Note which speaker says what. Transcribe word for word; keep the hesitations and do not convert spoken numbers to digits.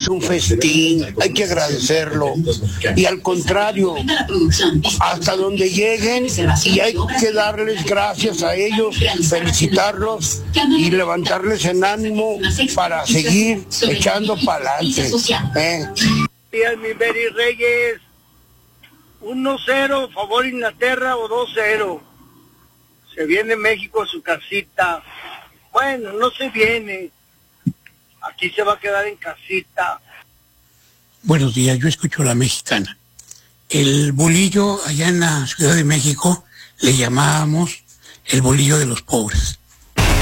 Speaker 1: un festín, hay que agradecerlo. Y al contrario, hasta donde lleguen, y hay que darles gracias a ellos, felicitarlos y levantarles en ánimo para seguir echando para adelante. ¿eh?
Speaker 2: Días, mi Beri Reyes. uno cero, favor Inglaterra o dos cero. Se viene México a su casita. Bueno, no se viene. Aquí se va a quedar en casita.
Speaker 3: Buenos días, yo escucho La Mexicana. El bolillo allá en la Ciudad de México le llamábamos el bolillo de los pobres.